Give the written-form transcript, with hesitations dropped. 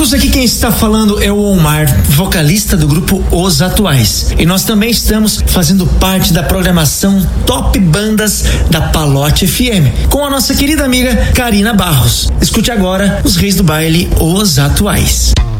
amigos, aqui quem está falando é o Omar, vocalista do grupo Os Atuais. E nós também estamos fazendo parte da programação Top Bandas da Palote FM, com a nossa querida amiga Karina Barros. Escute agora os reis do baile, Os Atuais.